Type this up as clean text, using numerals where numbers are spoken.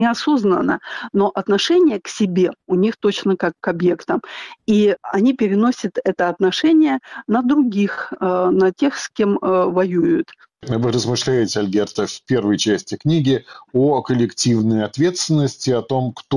неосознанно, но отношение к себе у них точно как к объектам. И они переносят это отношение на других, на тех, с кем воюют. Вы размышляете, Альгерта, в первой части книги о коллективной ответственности, о том, кто